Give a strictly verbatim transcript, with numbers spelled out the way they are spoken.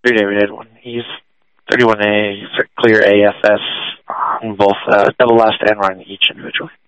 Three day we did one. He's thirty-one A, he's a clear A F S on both uh, double last and run each individually.